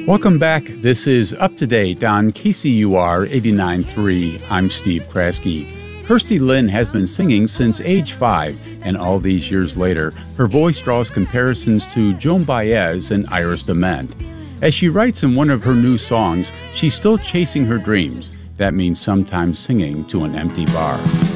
Welcome back. This is Up to Date on KCUR 89.3. I'm Steve Kraske. Kirstie Lynn has been singing since age 5, and all these years later, her voice draws comparisons to Joan Baez and Iris DeMent. As she writes in one of her new songs, she's still chasing her dreams. That means sometimes singing to an empty bar.